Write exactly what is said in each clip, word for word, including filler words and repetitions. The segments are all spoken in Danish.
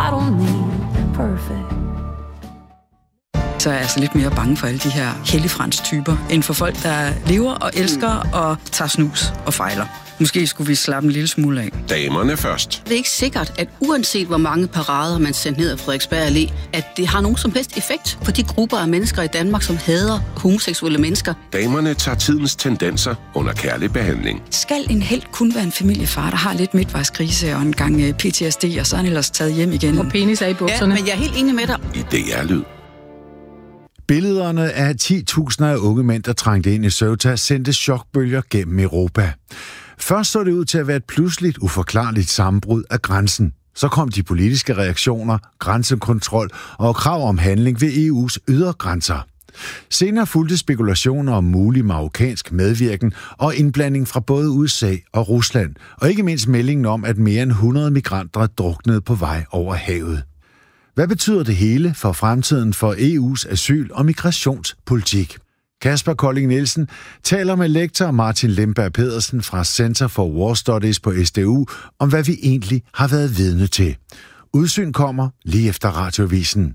I don't need perfect. Så er jeg altså lidt mere bange for alle de her helligfrans-typer, end for folk, der lever og elsker mm. og tager snus og fejler. Måske skulle vi slappe en lille smule af. Damerne først. Det er ikke sikkert, at uanset hvor mange parader man sender ned af Frederiksberg Allé, at det har nogen som helst effekt på de grupper af mennesker i Danmark, som hader homoseksuelle mennesker. Damerne tager tidens tendenser under kærlig behandling. Skal en helt kun være en familiefar, der har lidt midtvejskrise og en gang P T S D, og så er han ellers taget hjem igen? Og penis er i bukserne. Ja, men jeg er helt enig med dig. I D R-lyd. Billederne af ti tusinder af unge mænd, der trængte ind i Ceuta, sendte chokbølger gennem Europa. Først så det ud til at være et pludseligt, uforklarligt sammenbrud af grænsen. Så kom de politiske reaktioner, grænsekontrol og krav om handling ved E U's ydre grænser. Senere fulgte spekulationer om mulig marokkansk medvirken og indblanding fra både U S A og Rusland, og ikke mindst meldingen om, at mere end hundrede migranter druknede på vej over havet. Hvad betyder det hele for fremtiden for E U's asyl- og migrationspolitik? Kasper Kolding Nielsen taler med lektor Martin Lemberg Pedersen fra Center for War Studies på S D U om, hvad vi egentlig har været vidne til. Udsyn kommer lige efter radiovisen.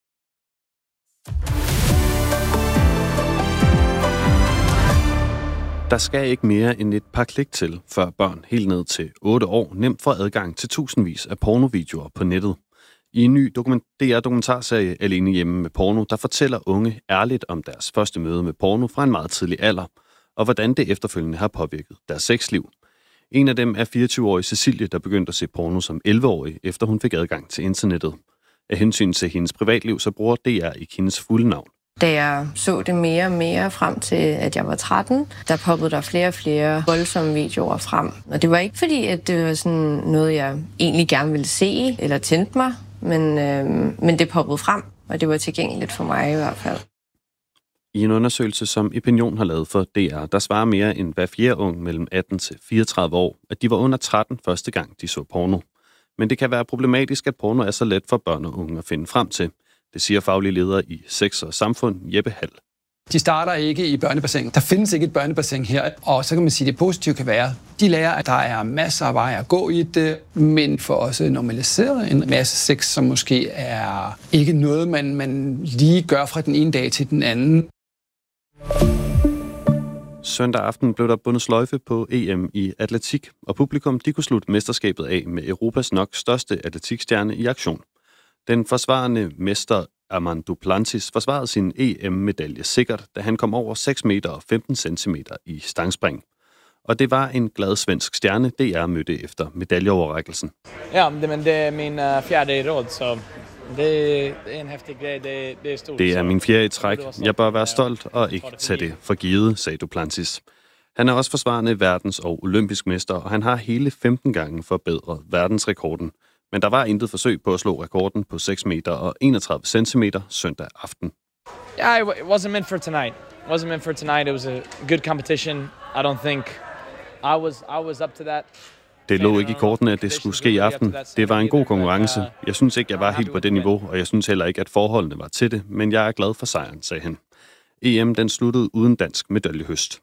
Der skal ikke mere end et par klik til, før børn helt ned til otte år nemt får adgang til tusindvis af pornovideoer på nettet. I en ny dokument- D R-dokumentarserie Alene hjemme med porno, der fortæller unge ærligt om deres første møde med porno fra en meget tidlig alder, og hvordan det efterfølgende har påvirket deres sexliv. En af dem er fireogtyve-årige Cecilie, der begyndte at se porno som elleve-årig, efter hun fik adgang til internettet. Af hensyn til hendes privatliv, så bruger D R ikke hendes fulde navn. Da jeg så det mere og mere frem til, at jeg var tretten, der poppede der flere og flere voldsomme videoer frem. Og det var ikke fordi, at det var sådan noget, jeg egentlig gerne ville se eller tændte mig, men, øh, men det poppede frem, og det var tilgængeligt for mig i hvert fald. I en undersøgelse, som Opinion har lavet for D R, der svarer mere end hver fjerde ung mellem atten til fireogtredive år, at de var under tretten første gang, de så porno. Men det kan være problematisk, at porno er så let for børn og unge at finde frem til. Det siger faglig leder i Sex og Samfund, Jeppe Hall. De starter ikke i børnebassin. Der findes ikke et børnebassin her, og så kan man sige, at det positive kan være, de lærer, at der er masser af veje at gå i det, men for også normaliseret en masse sex, som måske er ikke noget, man, man lige gør fra den ene dag til den anden. Søndag aften blev der bundet sløjfe på E M i atletik, og publikum de kunne slutte mesterskabet af med Europas nok største atletikstjerne i aktion. Den forsvarende mester Armand Duplantis forsvarede sin E M-medalje sikkert, da han kom over seks meter og femten centimeter i stangspring. Og det var en glad svensk stjerne, D R mødte efter medaljeoverrækkelsen. Ja, men det er min uh, fjerde i råd, så det er en hæftig grej. Det, det er stort. Det er min fjerde i træk. Jeg bør være stolt og ikke tage det for givet, sagde Duplantis. Han er også forsvarende verdens- og olympisk mester, og han har hele femten gange forbedret verdensrekorden. Men der var intet forsøg på at slå rekorden på seks meter og enogtredive centimeter søndag aften. Yeah, it wasn't meant for tonight. It wasn't meant for tonight. It was a good competition. I don't think I was I was up to that. Det lå ikke i kortene, at det skulle ske i aften. Det var en god konkurrence. Jeg synes ikke, jeg var helt på det niveau, og jeg synes heller ikke, at forholdene var til det, men jeg er glad for sejren, sagde han. E M den sluttede uden dansk medaljehøst.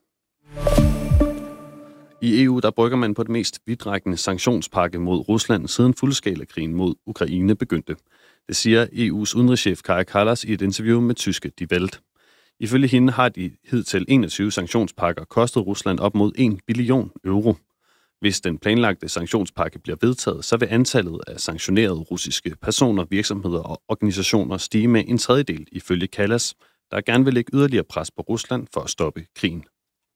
I E U der brygger man på det mest vidtrækkende sanktionspakke mod Rusland, siden fuldskala-krigen mod Ukraine begyndte. Det siger E U's udenrigschef Kaja Kallas i et interview med tyske Die Welt. Ifølge hende har de hidtil enogtyve sanktionspakker kostet Rusland op mod en billion euro. Hvis den planlagte sanktionspakke bliver vedtaget, så vil antallet af sanktionerede russiske personer, virksomheder og organisationer stige med en tredjedel ifølge Kallas, der gerne vil lægge yderligere pres på Rusland for at stoppe krigen.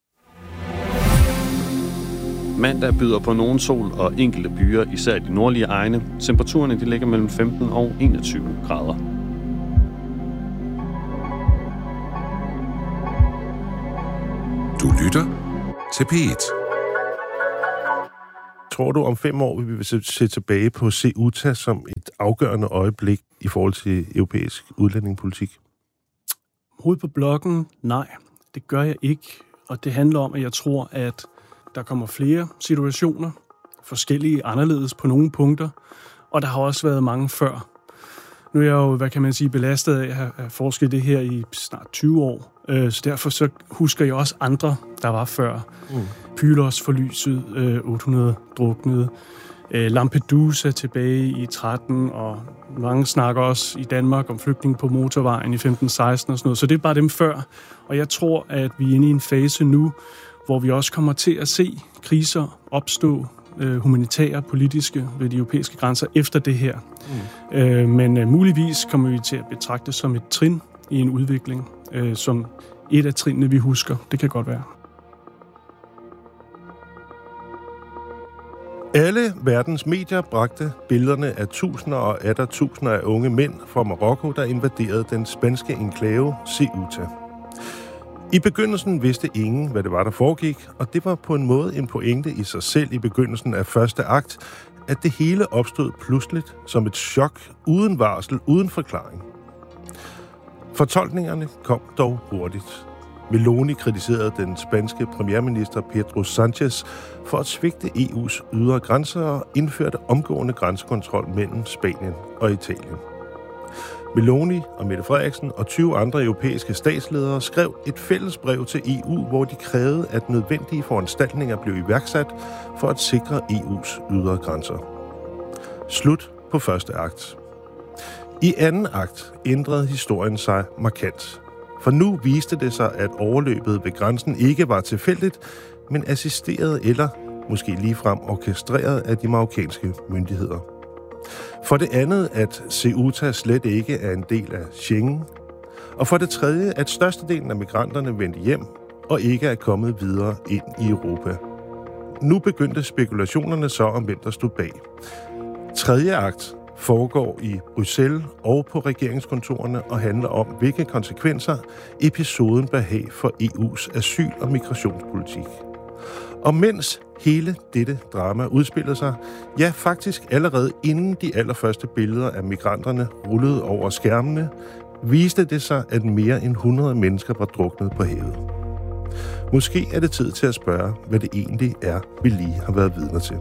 Mandag byder på nogen sol og enkelte byer, især i de nordlige egne. Temperaturerne de ligger mellem femten og enogtyve grader. Du lytter til P et. Tror du om fem år, vi vil se tilbage på Ceuta som et afgørende øjeblik i forhold til europæisk udlændingepolitik? Hoved på blokken, nej. Det gør jeg ikke. Og det handler om, at jeg tror, at der kommer flere situationer, forskellige anderledes på nogle punkter, og der har også været mange før. Nu er jeg jo, hvad kan man sige, belastet af at have forsket det her i snart tyve år, så derfor så husker jeg også andre, der var før. Mm. Pylos for lyset, otte hundrede druknede, Lampedusa tilbage i tretten, og mange snakker også i Danmark om flygtninge på motorvejen i femten seksten og sådan noget. Så det er bare dem før. Og jeg tror, at vi er inde i en fase nu, hvor vi også kommer til at se kriser opstå, øh, humanitære, politiske, ved de europæiske grænser efter det her. Mm. Øh, men øh, muligvis kommer vi til at betragte det som et trin i en udvikling, øh, som et af trinene, vi husker. Det kan godt være. Alle verdens medier bragte billederne af tusinder og atter tusinder af unge mænd fra Marokko, der invaderede den spanske enklave Ceuta. I begyndelsen vidste ingen, hvad det var, der foregik, og det var på en måde en pointe i sig selv i begyndelsen af første akt, at det hele opstod pludseligt som et chok, uden varsel, uden forklaring. Fortolkningerne kom dog hurtigt. Meloni kritiserede den spanske premierminister Pedro Sánchez for at svigte E U's ydre grænser og indførte omgående grænsekontrol mellem Spanien og Italien. Meloni og Mette Frederiksen og tyve andre europæiske statsledere skrev et fælles brev til E U, hvor de krævede, at nødvendige foranstaltninger blev iværksat for at sikre E U's ydre grænser. Slut på første akt. I anden akt ændrede historien sig markant. For nu viste det sig, at overløbet ved grænsen ikke var tilfældigt, men assisteret eller måske ligefrem orkestreret af de marokkanske myndigheder. For det andet, at Ceuta slet ikke er en del af Schengen. Og for det tredje, at størstedelen af migranterne vendte hjem og ikke er kommet videre ind i Europa. Nu begyndte spekulationerne så om, hvem der stod bag. Tredje akt foregår i Bruxelles og på regeringskontorerne og handler om, hvilke konsekvenser episoden bør have for E U's asyl- og migrationspolitik. Og mens hele dette drama udspillede sig, ja faktisk allerede inden de allerførste billeder af migranterne rullede over skærmene, viste det sig, at mere end hundrede mennesker var druknet på havet. Måske er det tid til at spørge, hvad det egentlig er, vi lige har været vidner til.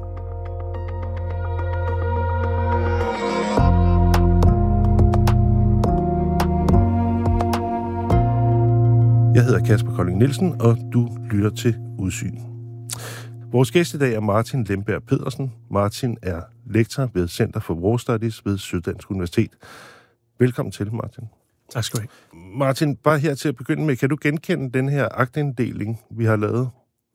Jeg hedder Kasper Kolding Nielsen, og du lytter til Udsyn. Vores gæst i dag er Martin Lemberg Pedersen. Martin er lektor ved Center for War Studies ved Syddansk Universitet. Velkommen til, Martin. Tak skal du have. Martin, bare her til at begynde med, kan du genkende den her aktinddeling, vi har lavet?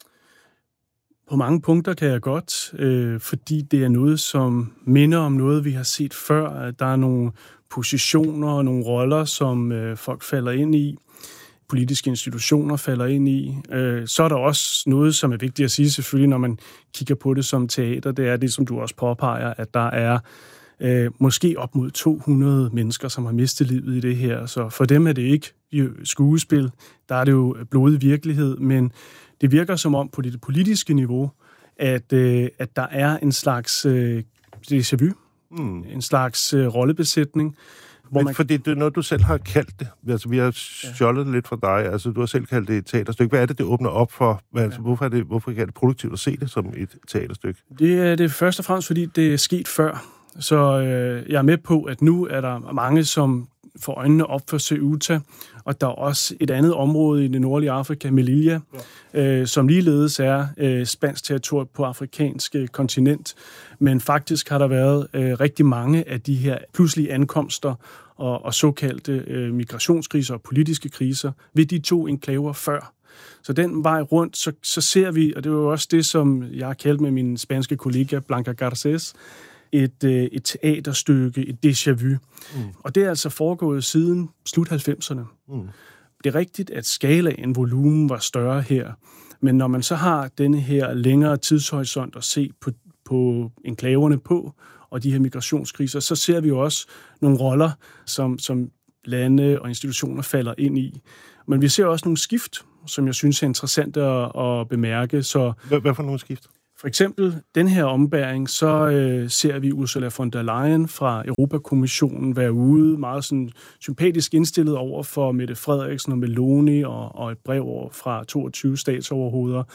På mange punkter kan jeg godt, øh, fordi det er noget, som minder om noget, vi har set før. Der er nogle positioner og nogle roller, som øh, folk falder ind i. Politiske institutioner falder ind i. Øh, så er der også noget, som er vigtigt at sige selvfølgelig, når man kigger på det som teater. Det er det, som du også påpeger, at der er øh, måske op mod to hundrede mennesker, som har mistet livet i det her. Så for dem er det ikke skuespil. Der er det jo blodig virkelighed, men det virker som om på det politiske niveau, at, øh, at der er en slags øh, déjà vu, mm. en slags øh, rollebesætning. Men man... fordi det er noget, du selv har kaldt det. Altså, vi har stjålet det lidt fra dig. Altså, du har selv kaldt det et teaterstykke. Hvad er det, det åbner op for? Altså, ja. hvorfor, er det, hvorfor er det produktivt at se det som et teaterstykke? Det er det først og fremmest, fordi det er sket før. Så øh, jeg er med på, at nu er der mange, som får øjnene op for Ceuta, og der er også et andet område i det nordlige Afrika, Melilla, ja. øh, som ligeledes er øh, spansk territorium på afrikansk øh, kontinent. Men faktisk har der været øh, rigtig mange af de her pludselige ankomster og, og såkaldte øh, migrationskriser og politiske kriser ved de to enklaver før. Så den vej rundt, så, så ser vi, og det var jo også det, som jeg har kaldt med min spanske kollega Blanca Garcés, et, et teaterstykke, et déjà vu. Mm. Og det er altså foregået siden slut halvfemserne. Mm. Det er rigtigt, at skalaen, volumen var større her, men når man så har denne her længere tidshorisont at se på, på enklaverne på, og de her migrationskriser, så ser vi jo også nogle roller, som, som lande og institutioner falder ind i. Men vi ser også nogle skift, som jeg synes er interessant at, at bemærke. Så hvad, hvad for nogle skift? For eksempel den her ombæring, så øh, ser vi Ursula von der Leyen fra Europakommissionen være ude, meget sådan sympatisk indstillet over for Mette Frederiksen og Meloni, og, og et brev over fra toogtyve statsoverhoveder.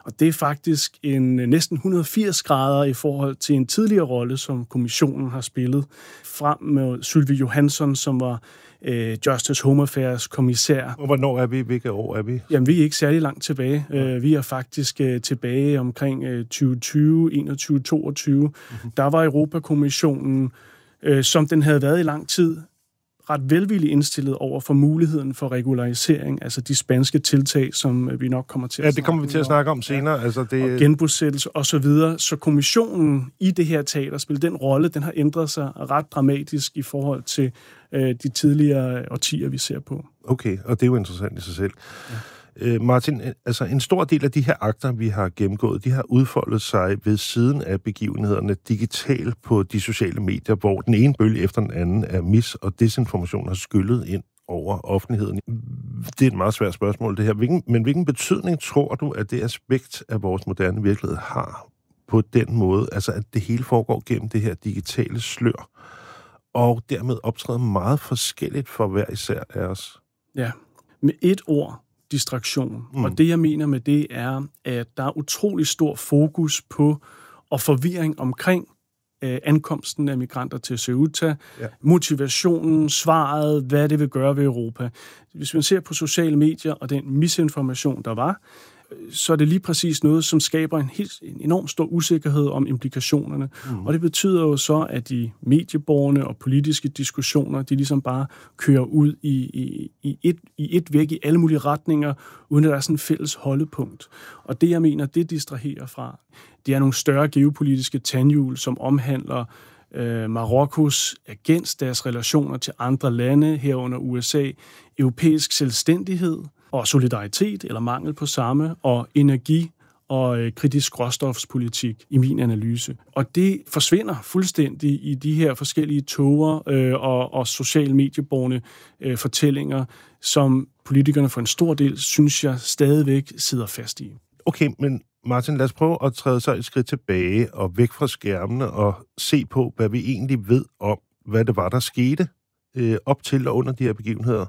Og det er faktisk en næsten et hundrede og firs grader i forhold til en tidligere rolle, som kommissionen har spillet, frem med Sylvie Johansson, som var øh, Justice Home Affairs kommissær. Og hvornår er vi? Hvilke år er vi? Jamen, vi er ikke særlig langt tilbage. Ja. Vi er faktisk øh, tilbage omkring øh, tyve tyve, enogtyve, toogtyve. Mm-hmm. Der var Europakommissionen, øh, som den havde været i lang tid, ret velvilligt indstillet over for muligheden for regularisering, altså de spanske tiltag, som vi nok kommer til at Ja, det kommer vi til at snakke om senere. Ja. Altså det... Og genbosættelse og så videre. Så kommissionen i det her teaterspil, den rolle, den har ændret sig ret dramatisk i forhold til øh, de tidligere årtier, vi ser på. Okay, og det er jo interessant i sig selv. Ja. Øh, Martin, altså en stor del af de her akter, vi har gennemgået, de har udfoldet sig ved siden af begivenhederne digitalt på de sociale medier, hvor den ene bølge efter den anden af mis- og desinformation har skyllet ind over offentligheden. Det er et meget svært spørgsmål, det her. Hvilken, men hvilken betydning tror du, at det aspekt af vores moderne virkelighed har på den måde, altså at det hele foregår gennem det her digitale slør, og dermed optræder meget forskelligt for hver især af os? Ja, med et ord, distraktion. Mm. Og det, jeg mener med det, er, at der er utrolig stor fokus på og forvirring omkring øh, ankomsten af migranter til Ceuta, ja. Motivationen, svaret, hvad det vil gøre ved Europa. Hvis man ser på sociale medier og den misinformation, der var, så er det lige præcis noget, som skaber en, helt, en enorm stor usikkerhed om implikationerne. Mm. Og det betyder jo så, at de medieborgerne og politiske diskussioner, de ligesom bare kører ud i, i, i, et, i et væk i alle mulige retninger, uden at der er sådan et fælles holdepunkt. Og det, jeg mener, det distraherer fra, det er nogle større geopolitiske tandhjul, som omhandler øh, Marokkos agens, deres relationer til andre lande, herunder U S A, europæisk selvstændighed, og solidaritet, eller mangel på samme, og energi og øh, kritisk råstofspolitik i min analyse. Og det forsvinder fuldstændig i de her forskellige toger øh, og, og social medieborne øh, fortællinger, som politikerne for en stor del, synes jeg, stadigvæk sidder fast i. Okay, men Martin, lad os prøve at træde så et skridt tilbage og væk fra skærmene og se på, hvad vi egentlig ved om, hvad det var, der skete øh, op til og under de her begivenheder.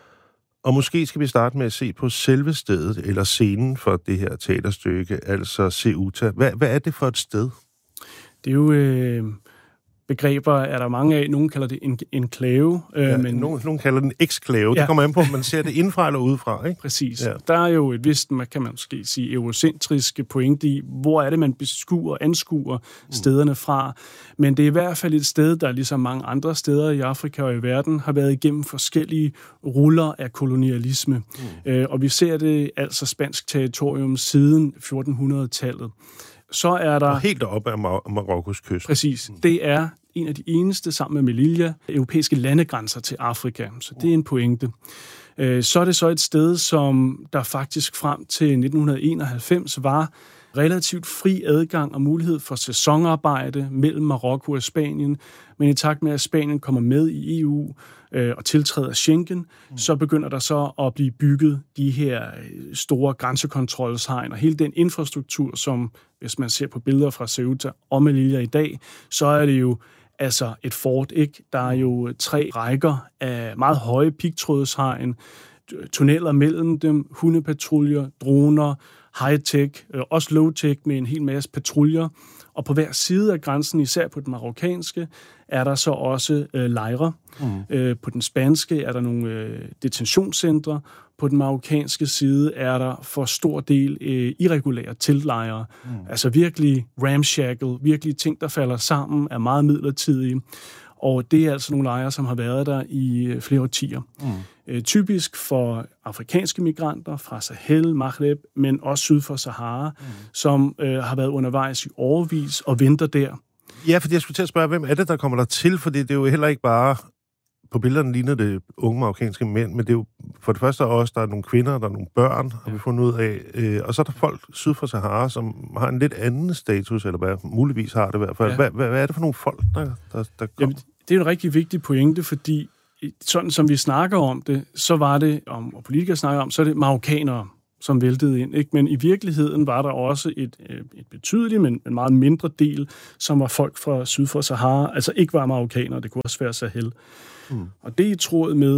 Og måske skal vi starte med at se på selve stedet, eller scenen for det her teaterstykke, altså Ceuta. Hvad, hvad er det for et sted? Det er jo øh, begreber, er der mange af. Nogle kalder det en enklave. Øh, ja, men nogen, nogen kalder den eksklave. Ja. Det kommer an på, om man ser det indfra eller udefra, ikke? Præcis. Ja. Der er jo et vist, man kan man måske sige, eurocentriske pointe i, hvor er det, man beskuer og anskuer mm. stederne fra. Men det er i hvert fald et sted, der ligesom mange andre steder i Afrika og i verden har været igennem forskellige ruller af kolonialisme. Mm. Øh, og vi ser det altså spansk territorium siden fjorten hundrede-tallet. Så er der... Og helt deroppe af Mar- Marokkos kyst. Præcis. Det er en af de eneste, sammen med Melilla, europæiske landegrænser til Afrika. Så det er en pointe. Så er det så et sted, som der faktisk frem til nitten enoghalvfems var relativt fri adgang og mulighed for sæsonarbejde mellem Marokko og Spanien. Men i takt med, at Spanien kommer med i E U øh, og tiltræder Schengen, mm. så begynder der så at blive bygget de her store grænsekontrolshegn og hele den infrastruktur, som hvis man ser på billeder fra Ceuta og Melilla i dag, så er det jo altså et fort, ikke? Der er jo tre rækker af meget høje pigtrådshegn, tunneller mellem dem, hundepatruljer, droner, high-tech, også low-tech med en hel masse patruljer. Og på hver side af grænsen, især på den marokkanske, er der så også øh, lejre. Mm. Øh, på den spanske er der nogle øh, detentionscentre. På den marokkanske side er der for stor del øh, irregulære teltlejre. Mm. Altså virkelig ramshackle, virkelig ting, der falder sammen, er meget midlertidige. Og det er altså nogle lejre, som har været der i øh, flere årtier. Mm. Øh, typisk for afrikanske migranter fra Sahel, Maghreb, men også syd for Sahara, mm. som øh, har været undervejs i årevis og venter der. Ja, fordi jeg skulle til at spørge, hvem er det, der kommer der til? Fordi det er jo heller ikke bare... På billederne ligner det unge marokkanske mænd, men det er jo for det første også, der er nogle kvinder, der er nogle børn, har vi fundet ud af. Øh, og så er der folk syd for Sahara, som har en lidt anden status, eller hvad muligvis har det i hvert fald. Ja. Hvad, hvad, hvad er det for nogle folk, der, der, der kommer? Jamen, det er en rigtig vigtig pointe, fordi sådan som vi snakker om det, så var det, om, og politikere snakker om, så er det marokkanere, som væltede ind. Ikke? Men i virkeligheden var der også et, et betydeligt, men en meget mindre del, som var folk fra syd for Sahara, altså ikke var marokkanere, det kunne også være Sahel. Mm. Og det er i tråd med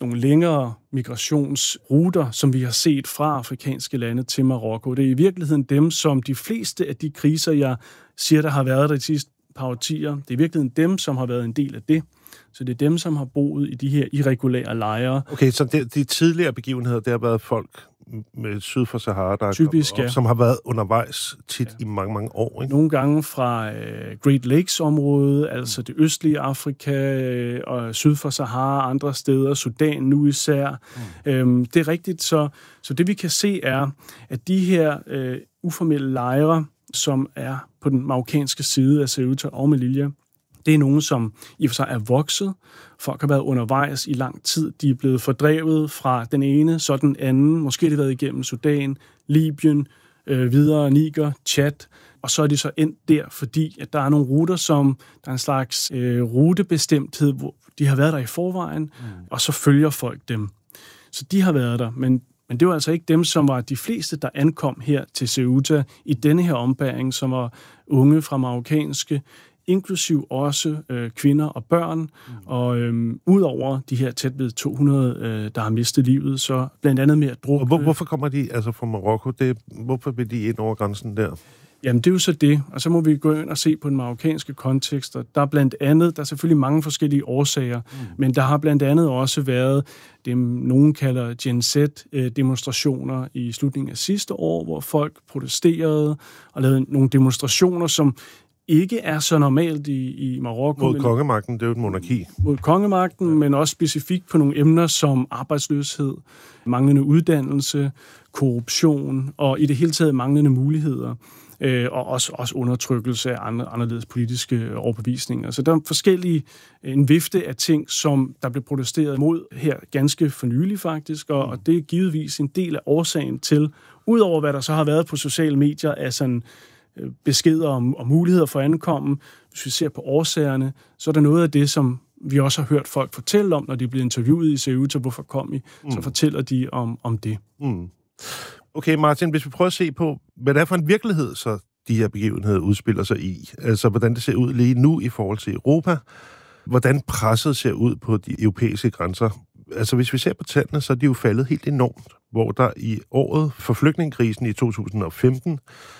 nogle længere migrationsruter, som vi har set fra afrikanske lande til Marokko. Det er i virkeligheden dem, som de fleste af de kriser, jeg siger, der har været der de sidste par årtier, det er i virkeligheden dem, som har været en del af det. Så det er dem, som har boet i de her irregulære lejre. Okay, så de, de tidligere begivenheder, det har været folk med syd for Sahara, der Typisk, op, ja. som har været undervejs tit ja. i mange, mange år. Ikke? Nogle gange fra øh, Great Lakes-området, altså det østlige Afrika, øh, og syd for Sahara, andre steder, Sudan nu især. Mm. Øhm, det er rigtigt, så, så det vi kan se er, at de her øh, uformelle lejre, som er på den marokkanske side af Ceuta og Melilla, det er nogen, som i og for sig er vokset. Folk har været undervejs i lang tid. De er blevet fordrevet fra den ene, så den anden. Måske har de været igennem Sudan, Libyen, øh, videre Niger, Chad. Og så er de så endt der, fordi at der er nogle ruter, som der er en slags øh, rutebestemthed, hvor de har været der i forvejen, mm. og så følger folk dem. Så de har været der, men Men det var altså ikke dem, som var de fleste, der ankom her til Ceuta i denne her ombæring, som var unge fra marokkanske, inklusiv også øh, kvinder og børn. Mm. Og øh, udover de her tæt ved to hundrede, øh, der har mistet livet, så blandt andet med at drukne. Hvor, hvorfor kommer de altså fra Marokko? Det, hvorfor vil de ind over grænsen der? Jamen, det er jo så det. Og så må vi gå ind og se på den marokkanske kontekst. Der er blandt andet, der er selvfølgelig mange forskellige årsager, mm. men der har blandt andet også været det, nogen kalder Gen Z-demonstrationer i slutningen af sidste år, hvor folk protesterede og lavede nogle demonstrationer, som ikke er så normalt i, i Marokko. Mod kongemagten, det er jo et monarki. Mod kongemagten, ja. Men også specifikt på nogle emner som arbejdsløshed, manglende uddannelse, korruption og i det hele taget manglende muligheder. Og også, også undertrykkelse af andre, anderledes politiske overbevisninger. Så der er forskellige, en vifte af ting, som der blev protesteret mod her ganske for nylig faktisk, og, og det er givetvis en del af årsagen til, udover hvad der så har været på sociale medier, af sådan beskeder om, om muligheder for at ankomme. Hvis vi ser på årsagerne, så er der noget af det, som vi også har hørt folk fortælle om, når de bliver interviewet i Ceuta, hvorfor kom I, mm. så fortæller de om, om det. Mm. Okay, Martin, hvis vi prøver at se på, hvad det er for en virkelighed, så de her begivenheder udspiller sig i. Altså, hvordan det ser ud lige nu i forhold til Europa. Hvordan presset ser ud på de europæiske grænser. Altså, hvis vi ser på tallene, så er de jo faldet helt enormt. Hvor der i året for flygtningekrisen i to tusind og femten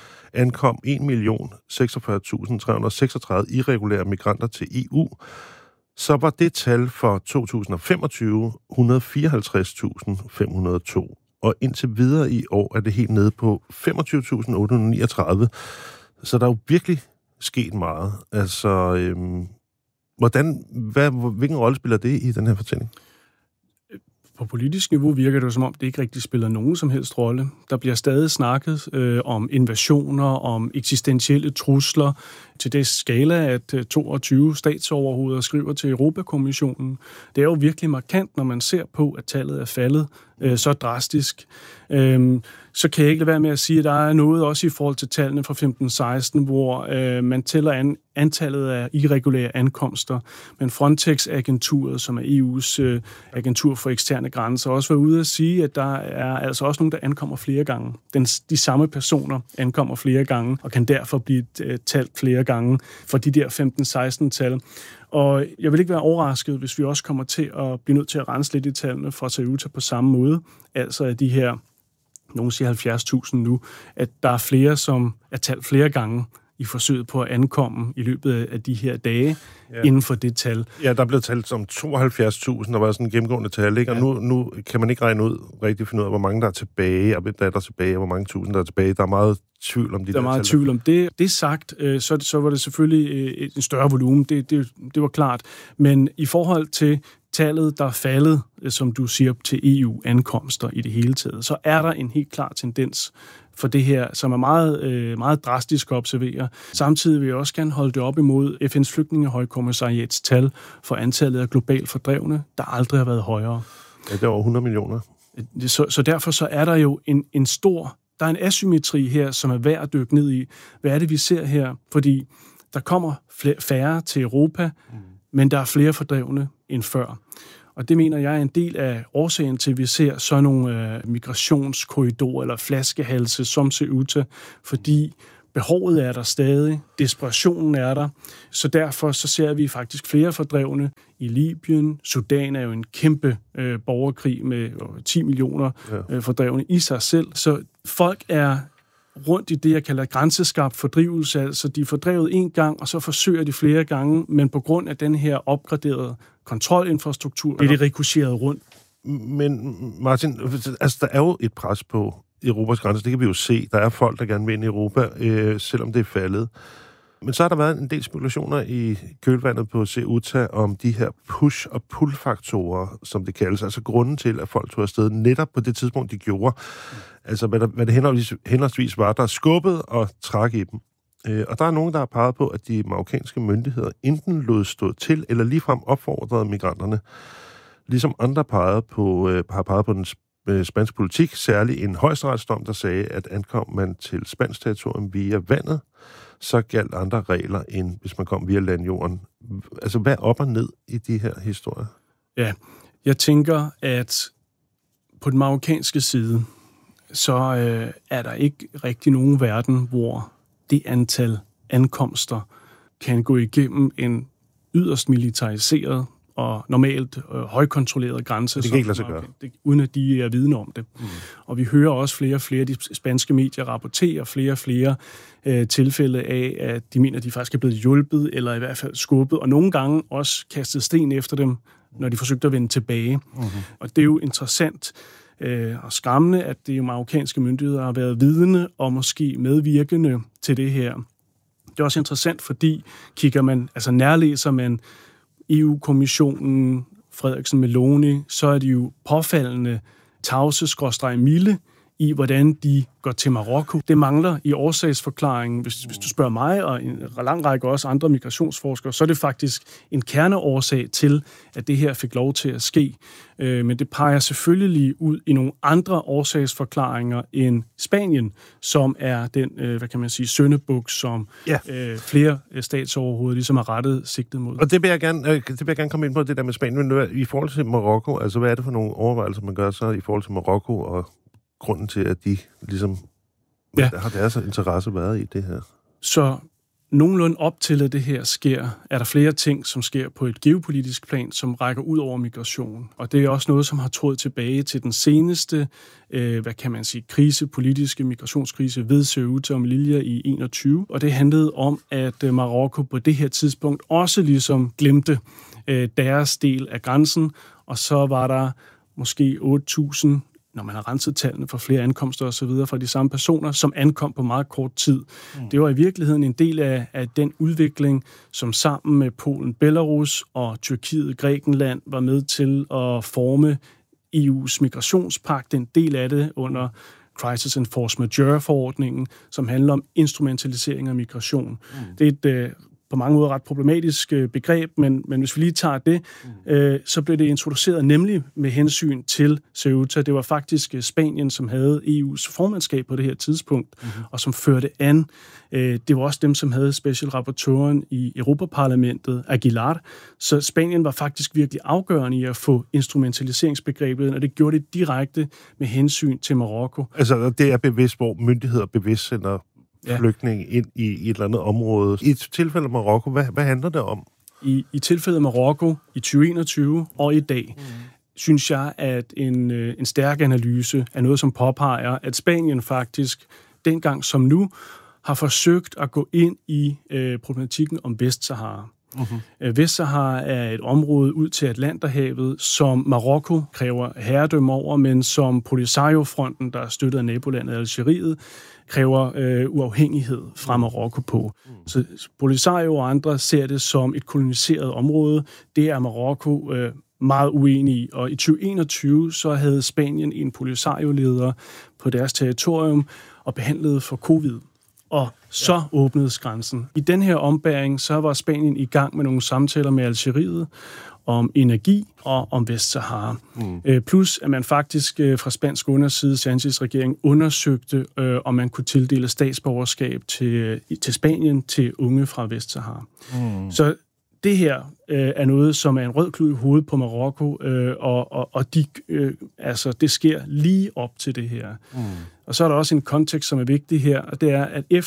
ankom en million seksogfyrre tusind tre hundrede og seksogtredive irregulære migranter til E U, så var det tal for to tusind og femogtyve et hundrede og fireoghalvtreds tusind fem hundrede og to. Og indtil videre i år er det helt nede på femogtyve tusind otte hundrede og niogtredive. Så der er jo virkelig sket meget. Altså, øhm, hvordan, hvad, hvilken rolle spiller det i den her fortælling? På politisk niveau virker det jo som om, det ikke rigtig spiller nogen som helst rolle. Der bliver stadig snakket øh, om invasioner, om eksistentielle trusler, til det skala, at toogtyve statsoverhoveder skriver til Europakommissionen. Det er jo virkelig markant, når man ser på, at tallet er faldet øh, så drastisk. Øhm, så kan jeg ikke lade være med at sige, at der er noget også i forhold til tallene fra femten seksten, hvor øh, man tæller an, antallet af irregulære ankomster. Men Frontex-agenturet, som er E U's øh, agentur for eksterne grænser, også var ude at sige, at der er altså også nogen, der ankommer flere gange. Den, de samme personer ankommer flere gange, og kan derfor blive øh, talt flere gange for de der femten seksten-tal. Og jeg vil ikke være overrasket, hvis vi også kommer til at blive nødt til at rense lidt i tallene fra Ceuta på samme måde. Altså at de her, nogen siger halvfjerds tusind nu, at der er flere, som er talt flere gange i forsøget på at ankomme i løbet af de her dage, ja. Inden for det tal. Ja, der er blevet talt som tooghalvfjerds tusind, der var sådan en gennemgående tal, ikke? Og ja. nu, nu kan man ikke regne ud, rigtig finde ud af, hvor mange der er tilbage, og der er der tilbage, og hvor mange tusind der er tilbage. Der er meget tvivl om de der Der er meget tal. tvivl om det. Det sagt, så, så var det selvfølgelig en større volumen, det, det, det var klart. Men i forhold til tallet, der er faldet, som du siger, til E U-ankomster i det hele taget, så er der en helt klar tendens for det her, som er meget, øh, meget drastisk at observere. Samtidig vil jeg også gerne holde det op imod F N's flygtningehøjkommissariats tal for antallet af globalt fordrevne, der aldrig har været højere. Ja, det er over hundrede millioner. Så, så derfor så er der jo en, en stor, der er en asymmetri her, som er værd at dykke ned i. Hvad er det, vi ser her? Fordi der kommer flere, færre til Europa, mm. men der er flere fordrevne end før. Og det mener jeg er en del af årsagen til, at vi ser sådan nogle øh, migrationskorridorer eller flaskehalse som Ceuta, fordi behovet er der stadig, desperationen er der, så derfor så ser vi faktisk flere fordrevne i Libyen. Sudan er jo en kæmpe øh, borgerkrig med øh, ti millioner øh, fordrevne i sig selv, så folk er rundt i det, jeg kalder grænseskabt fordrivelse, altså de er fordrevet en gang, og så forsøger de flere gange, men på grund af den her opgraderede kontrolinfrastruktur, er det rikocheret rundt. Men Martin, altså der er jo et pres på Europas grænser, det kan vi jo se. Der er folk, der gerne vil ind i Europa, øh, selvom det er faldet. Men så har der været en del spekulationer i kølvandet på Ceuta om de her push- og pull-faktorer, som det kaldes. Altså grunden til, at folk tog afsted netop på det tidspunkt, de gjorde. Altså hvad, der, hvad det henholdsvis var, der skubbede og trak i dem. Øh, og der er nogen, der har peget på, at de marokkanske myndigheder enten lod stå til, eller ligefrem opfordrede migranterne. Ligesom andre pegede på, øh, har peget på den spansk politik, særligt en højesteretsdom, der sagde, at ankom man til spansk territorium via vandet, så galt andre regler, end hvis man kom via landjorden. Altså, hvad er op og ned i de her historier? Ja, jeg tænker, at på den marokkanske side, så øh, er der ikke rigtig nogen verden, hvor det antal ankomster kan gå igennem en yderst militariseret og normalt øh, højkontrolleret grænse. Det kan ikke lade sig gøre. Det, uden at de er vidne om det. Mm. Og vi hører også flere og flere, de spanske medier rapporterer flere og flere øh, tilfælde af, at de mener, at de faktisk er blevet hjulpet, eller i hvert fald skubbet, og nogle gange også kastet sten efter dem, når de forsøgte at vende tilbage. Mm-hmm. Og det er jo interessant øh, og skræmmende, at de marokkanske myndigheder har været vidne og måske medvirkende til det her. Det er også interessant, fordi kigger man, altså nærlæser man E U-kommissionen, Frederiksen Meloni, så er de jo påfaldende tavse skråstreg milde i, hvordan de går til Marokko. Det mangler i årsagsforklaringen. Hvis, hvis du spørger mig og en lang række også andre migrationsforskere, så er det faktisk en kerneårsag til, at det her fik lov til at ske. Øh, men det peger selvfølgelig ud i nogle andre årsagsforklaringer end Spanien, som er den, øh, hvad kan man sige, syndebuk, som ja. øh, flere statsoverhoveder ligesom har rettet sigtet mod. Og det vil jeg gerne, øh, det vil jeg gerne komme ind på, det der med Spanien. Men i forhold til Marokko, altså hvad er det for nogle overvejelser, man gør så i forhold til Marokko og grunden til, at de ligesom ja. har deres interesse været i det her? Så nogenlunde op til, at det her sker, er der flere ting, som sker på et geopolitisk plan, som rækker ud over migration. Og det er også noget, som har trådt tilbage til den seneste, øh, hvad kan man sige, krise, politiske migrationskrise ved Ceuta og Melilla i enogtyve. Og det handlede om, at øh, Marokko på det her tidspunkt også ligesom glemte øh, deres del af grænsen, og så var der måske otte tusind, når man har renset tallene for flere ankomster og så videre fra de samme personer, som ankom på meget kort tid. Mm. Det var i virkeligheden en del af, af den udvikling, som sammen med Polen, Belarus og Tyrkiet, Grækenland var med til at forme E U's migrationspagt, en del af det under Crisis and Force Majeure-forordningen, som handler om instrumentalisering af migration. Mm. Det er et øh, på mange måder ret problematisk øh, begreb, men, men hvis vi lige tager det, mm. øh, så blev det introduceret nemlig med hensyn til Ceuta. Det var faktisk øh, Spanien, som havde E U's formandskab på det her tidspunkt, mm-hmm. og som førte an. Øh, det var også dem, som havde specialrapportøren i Europaparlamentet, Aguilar. Så Spanien var faktisk virkelig afgørende i at få instrumentaliseringsbegrebet, og det gjorde det direkte med hensyn til Marokko. Altså det er bevidst, hvor myndigheder bevidst sender ja. flygtninge ind i, i et eller andet område. I et tilfælde af Marokko, hvad, hvad handler det om? I, i tilfældet af Marokko i tyve enogtyve og i dag, mm. synes jeg, at en, en stærk analyse er noget, som påpeger, at Spanien faktisk, dengang som nu, har forsøgt at gå ind i øh, problematikken om Vestsahara. Mm-hmm. Vestsahara er et område ud til Atlanterhavet, som Marokko kræver herredømme over, men som Polisario-fronten, der er støttet af nabolandet Algeriet, kræver øh, uafhængighed fra Marokko på. Mm. Så Polisario og andre ser det som et koloniseret område. Det er Marokko øh, meget uenig i. Og i tyve enogtyve så havde Spanien en Polisario-leder på deres territorium og behandlede for covid. Og så ja. åbnedes grænsen. I den her ombæring, så var Spanien i gang med nogle samtaler med Algeriet om energi og om Vestsahara. Mm. Øh, plus, at man faktisk øh, fra spansk underside, Sanchez regering, undersøgte, øh, om man kunne tildele statsborgerskab til, til Spanien til unge fra Vestsahara. Mm. Så det her øh, er noget, som er en rød klud i hovedet på Marokko, øh, og, og, og de, øh, altså, det sker lige op til det her. Mm. Og så er der også en kontekst, som er vigtig her, og det er, at efter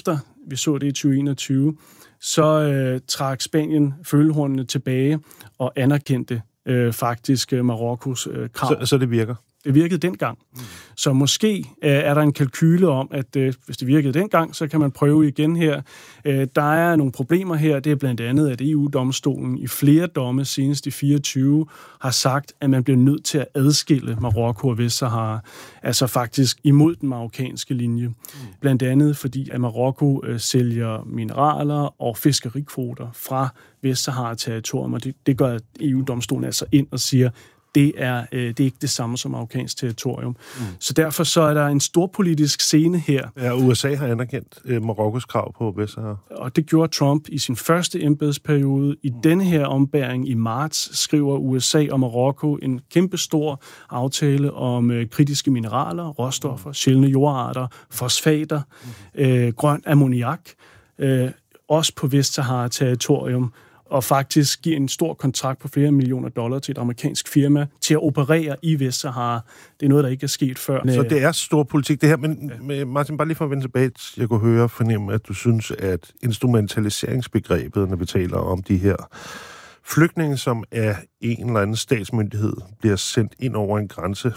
vi så det i tyve enogtyve, så øh, trak Spanien følehornene tilbage og anerkendte øh, faktisk øh, Marokkos øh, krav. Så, så det virker? Det virkede dengang. Mm. Så måske øh, er der en kalkyle om, at øh, hvis det virkede dengang, så kan man prøve igen her. Øh, der er nogle problemer her. Det er blandt andet, at E U-domstolen i flere domme, senest i fireogtyve, har sagt, at man bliver nødt til at adskille Marokko og Vestsahara. Altså faktisk imod den marokkanske linje. Mm. Blandt andet fordi, at Marokko øh, sælger mineraler og fiskerikvoter fra Vestsahara-territorium, og det, det gør, at E U-domstolen altså ind og siger, det er, øh, det er ikke det samme som marokkansk territorium. Mm. Så derfor så er der en stor politisk scene her. Ja, U S A har anerkendt øh, Marokkos krav på Vestsahara. Og det gjorde Trump i sin første embedsperiode. I mm. denne her ombæring i marts skriver U S A og Marokko en kæmpestor aftale om øh, kritiske mineraler, råstoffer, mm. sjældne jordarter, fosfater, mm. øh, grøn ammoniak, øh, også på Vestsahara-territorium, og faktisk giver en stor kontrakt på flere millioner dollar til et amerikansk firma til at operere i Vestsahara. Det er noget, der ikke er sket før. Så det er stor politik, det her. Men ja. Martin, bare lige for at vende tilbage, jeg kunne høre og fornemme, at du synes, at instrumentaliseringsbegrebet, når vi taler om de her flygtninge, som af en eller anden statsmyndighed bliver sendt ind over en grænse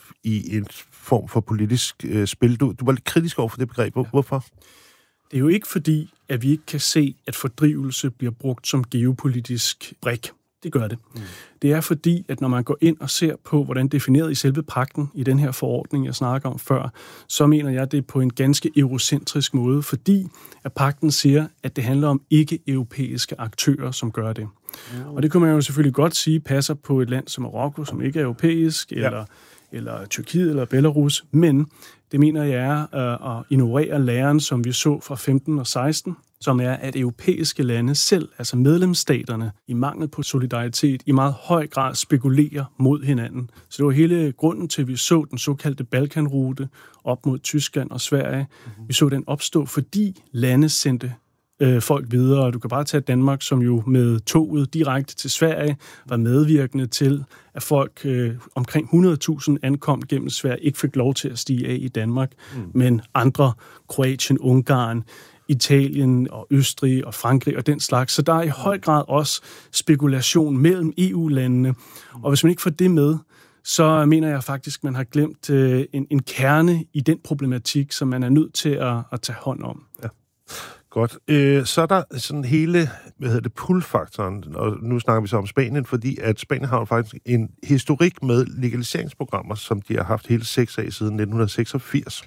i en form for politisk øh, spil. Du, du var lidt kritisk over for det begreb. Hvorfor? Det er jo ikke fordi, at vi ikke kan se, at fordrivelse bliver brugt som geopolitisk brik. Det gør det. Mm. Det er fordi, at når man går ind og ser på, hvordan defineret i selve pagten, i den her forordning, jeg snakker om før, så mener jeg, det er på en ganske eurocentrisk måde, fordi at pagten siger, at det handler om ikke-europæiske aktører, som gør det. Mm. Og det kan man jo selvfølgelig godt sige, passer på et land som Marokko, som ikke er europæisk, ja. eller, eller Tyrkiet eller Belarus, men det mener jeg er øh, at ignorere læren, som vi så fra femten og seksten, som er, at europæiske lande selv, altså medlemsstaterne, i mangel på solidaritet, i meget høj grad spekulerer mod hinanden. Så det var hele grunden til, at vi så den såkaldte Balkanrute op mod Tyskland og Sverige. Mm-hmm. Vi så den opstå, fordi lande sendte øh, folk videre. Du kan bare tage Danmark, som jo med toget direkte til Sverige var medvirkende til, at folk øh, omkring hundrede tusind ankom gennem Sverige, ikke fik lov til at stige af i Danmark, mm. men andre, Kroatien, Ungarn, Italien og Østrig og Frankrig og den slags. Så der er i høj grad også spekulation mellem E U-landene. Og hvis man ikke får det med, så mener jeg faktisk, at man har glemt øh, en, en kerne i den problematik, som man er nødt til at, at tage hånd om. Ja. Godt. Øh, så er der sådan hele, hvad hedder det, pull-faktoren, og nu snakker vi så om Spanien, fordi at Spanien har faktisk en historik med legaliseringsprogrammer, som de har haft hele seks af siden nitten seksogfirs.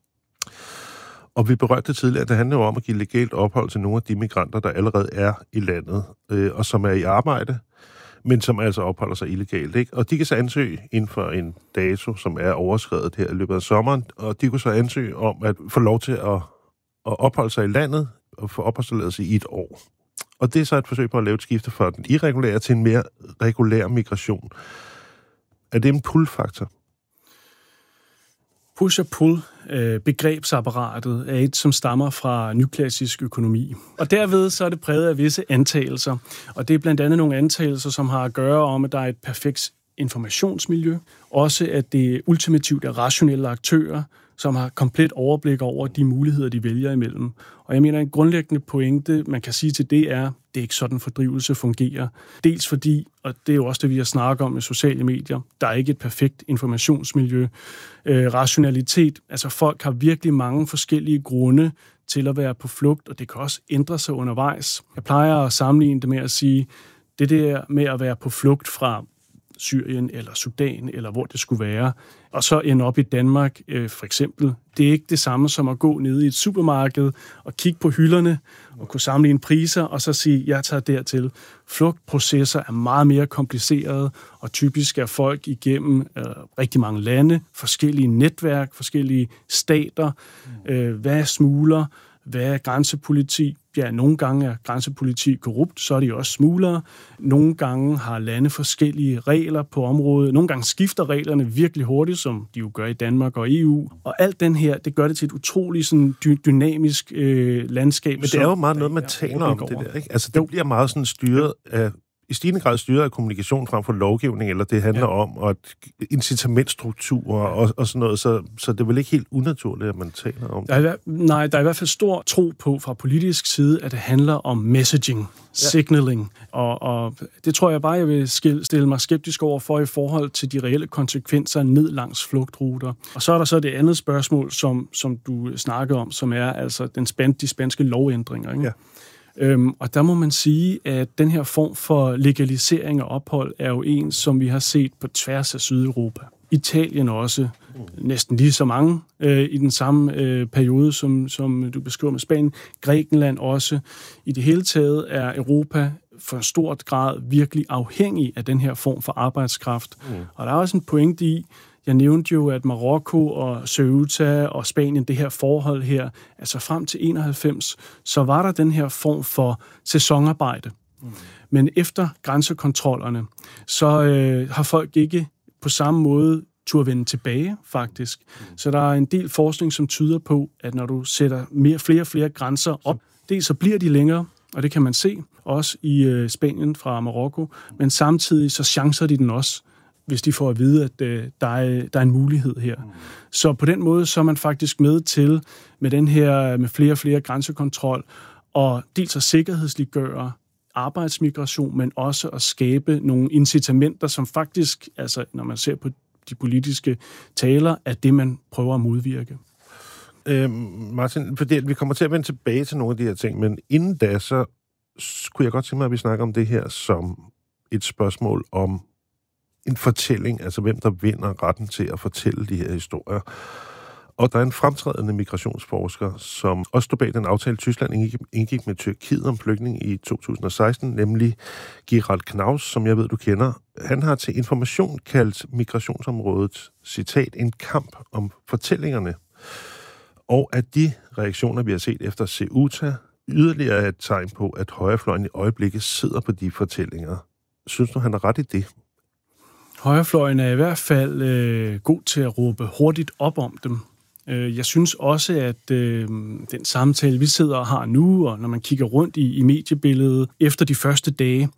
Og vi berørte det tidligere, at det handler jo om at give legalt ophold til nogle af de migranter, der allerede er i landet, øh, og som er i arbejde, men som altså opholder sig illegalt, ikke? Og de kan så ansøge inden for en dato, som er overskredet her i løbet af sommeren, og de kunne så ansøge om at få lov til at, at opholde sig i landet og få opholdstilladelse i et år. Og det er så et forsøg på at lave et skifte fra den irregulære til en mere regulær migration. Er det en pull-faktor? Push og pull, øh, begrebsapparatet, er et, som stammer fra nyklassisk økonomi. Og derved så er det præget af visse antagelser. Og det er blandt andet nogle antagelser, som har at gøre om, at der er et perfekt informationsmiljø. Også at det ultimativt er rationelle aktører, som har komplet overblik over de muligheder, de vælger imellem. Og jeg mener, en grundlæggende pointe, man kan sige til det, er, det er ikke sådan, fordrivelse fungerer. Dels fordi, og det er jo også det, vi har snakket om med sociale medier, der er ikke et perfekt informationsmiljø. Øh, rationalitet, altså folk har virkelig mange forskellige grunde til at være på flugt, og det kan også ændre sig undervejs. Jeg plejer at sammenligne det med at sige, det der med at være på flugt fra Syrien eller Sudan, eller hvor det skulle være, og så ende op i Danmark, øh, for eksempel. Det er ikke det samme som at gå ned i et supermarked og kigge på hylderne og kunne sammenligne priser og så sige, jeg tager dertil. Flugtprocesser er meget mere komplicerede, og typisk er folk igennem øh, rigtig mange lande, forskellige netværk, forskellige stater. Øh, hvad er smugler? Hvad er grænsepoliti? Ja, nogle gange er grænsepoliti korrupt, så er de også smuglere. Nogle gange har lande forskellige regler på området. Nogle gange skifter reglerne virkelig hurtigt, som de jo gør i Danmark og E U. Og alt den her, det gør det til et utroligt sådan, dy- dynamisk øh, landskab. Men det er jo meget noget, man taler om det der, ikke? Altså, det bliver meget sådan styret af i stigende grad styret af kommunikation frem for lovgivning, eller det handler ja. om at incitamentstrukturer og, og sådan noget, så, så det er vel ikke helt unaturligt, at man taler om det? Der er, nej, der er i hvert fald stor tro på fra politisk side, at det handler om messaging, ja. signaling, og, og det tror jeg bare, jeg vil stille mig skeptisk over for i forhold til de reelle konsekvenser ned langs flugtruter. Og så er der så det andet spørgsmål, som, som du snakker om, som er altså den span, de spanske lovændringer, ikke? Ja. Øhm, og der må man sige, at den her form for legalisering af ophold er jo en, som vi har set på tværs af Sydeuropa. Italien også, næsten lige så mange øh, i den samme øh, periode, som, som du beskriver med Spanien. Grækenland også. I det hele taget er Europa for en stort grad virkelig afhængig af den her form for arbejdskraft. Mm. Og der er også en pointe i, jeg nævnte jo, at Marokko og Ceuta og Spanien, det her forhold her, altså frem til enoghalvfems, så var der den her form for sæsonarbejde. Mm. Men efter grænsekontrollerne, så øh, har folk ikke på samme måde turde vende tilbage, faktisk. Mm. Så der er en del forskning, som tyder på, at når du sætter mere, flere og flere grænser op, dels så bliver de længere, og det kan man se, også i øh, Spanien fra Marokko, men samtidig så chancer de den også, hvis de får at vide, at øh, der, er, der er en mulighed her. Mm. Så på den måde, så er man faktisk med til, med den her, med flere og flere grænsekontrol, og dels at sikkerhedsliggøre arbejdsmigration, men også at skabe nogle incitamenter, som faktisk, altså når man ser på de politiske taler, er det, man prøver at modvirke. Øh, Martin, fordi vi kommer til at vende tilbage til nogle af de her ting, men inden da, så kunne jeg godt tænke mig, at vi snakker om det her som et spørgsmål om en fortælling, altså hvem der vinder retten til at fortælle de her historier. Og der er en fremtrædende migrationsforsker, som også stod bag den aftale, Tyskland indgik med Tyrkiet om flygtning i to tusind og seksten, nemlig Gerald Knaus, som jeg ved, du kender. Han har til Information kaldt migrationsområdet, citat, en kamp om fortællingerne. Og at de reaktioner, vi har set efter Ceuta, yderligere er et tegn på, at højrefløjen i øjeblikket sidder på de fortællinger. Synes du, han har ret i det? Højrefløjen er i hvert fald øh, god til at råbe hurtigt op om dem. Jeg synes også, at øh, den samtale, vi sidder og har nu, og når man kigger rundt i, i mediebilledet efter de første dage,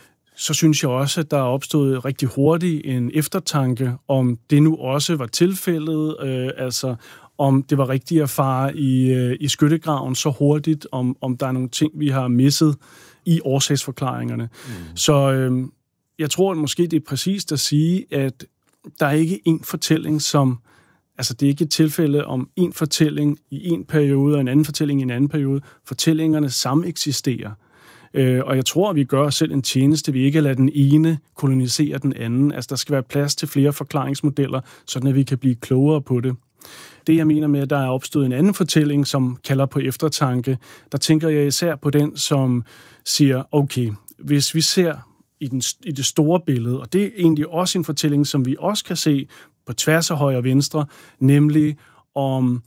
så synes jeg også, at der er opstået rigtig hurtigt en eftertanke, om det nu også var tilfældet, øh, altså om det var rigtigt at fare i, øh, i skyttegraven så hurtigt, om, om der er nogle ting, vi har misset i årsagsforklaringerne. Mm. Så øh, jeg tror at måske, det er præcist at sige, at der er ikke en fortælling, som... Altså, det er ikke et tilfælde om en fortælling i en periode og en anden fortælling i en anden periode. Fortællingerne sameksisterer. Øh, og jeg tror, at vi gør os selv en tjeneste. Vi ikke lader den ene kolonisere den anden. Altså, der skal være plads til flere forklaringsmodeller, sådan at vi kan blive klogere på det. Det, jeg mener med, at der er opstået en anden fortælling, som kalder på eftertanke, der tænker jeg især på den, som siger, okay, hvis vi ser i, den, i det store billede, og det er egentlig også en fortælling, som vi også kan se på tværs af højre og venstre, nemlig om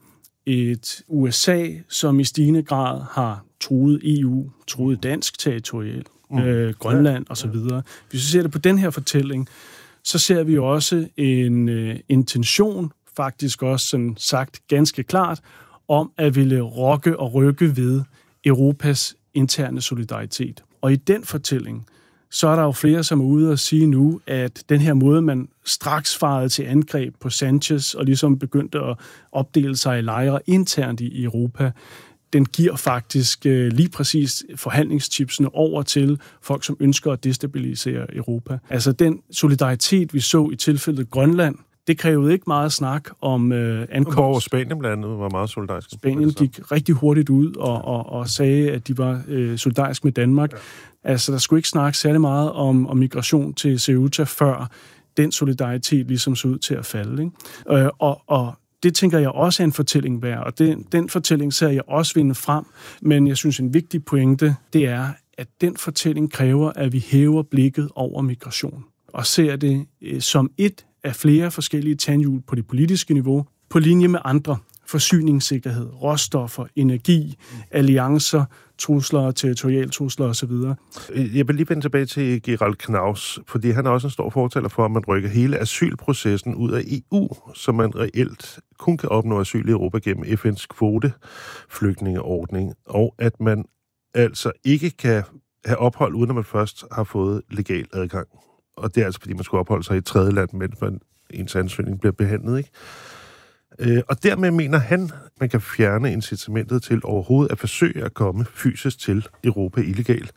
et U S A, som i stigende grad har truet E U, truet dansk territorial, mm. øh, Grønland osv. Hvis vi ser det på den her fortælling, så ser vi også en øh, intention, faktisk også sådan sagt ganske klart, om at ville rokke og rykke ved Europas interne solidaritet. Og i den fortælling, så er der jo flere, som er ude og sige nu, at den her måde, man straks farede til angreb på Sanchez og ligesom begyndte at opdele sig i lejre internt i Europa, den giver faktisk øh, lige præcis forhandlingstipsene over til folk, som ønsker at destabilisere Europa. Altså den solidaritet, vi så i tilfældet Grønland, det krævede ikke meget snak om øh, ankomst. Hvor Spanien blandt andet var meget solidarisk. Spanien gik rigtig hurtigt ud og, og, og sagde, at de var øh, solidariske med Danmark. Ja. Altså, der skulle ikke snakke særlig meget om, om migration til Ceuta, før den solidaritet ligesom så ud til at falde. Ikke? Øh, og, og det tænker jeg også er en fortælling værd, og det, den fortælling ser jeg også vinde frem. Men jeg synes, en vigtig pointe, det er, at den fortælling kræver, at vi hæver blikket over migration og ser det øh, som et af flere forskellige tandhjul på det politiske niveau, på linje med andre. Forsyningssikkerhed, råstoffer, energi, alliancer, trusler, territorialtrusler osv. Jeg vil lige vende tilbage til Gerald Knaus, fordi han er også en stor fortaler for, at man rykker hele asylprocessen ud af E U, så man reelt kun kan opnå asyl i Europa gennem F N's kvoteflygtningeordning, og at man altså ikke kan have ophold, uden at man først har fået legal adgang. Og det er altså, fordi man skulle opholde sig i et tredje land, mens man, ens ansøgning bliver behandlet, ikke? Øh, og dermed mener han, man kan fjerne incitamentet til overhovedet at forsøge at komme fysisk til Europa illegalt,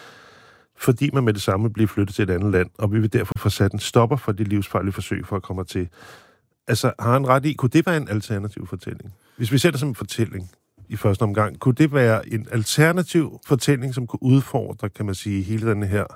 fordi man med det samme bliver flyttet til et andet land, og vi vil derfor få sat en stopper for de livsfarlige forsøg for at komme til. Altså, har han ret i, kunne det være en alternativ fortælling? Hvis vi sætter som en fortælling i første omgang, kunne det være en alternativ fortælling, som kunne udfordre, kan man sige, hele den her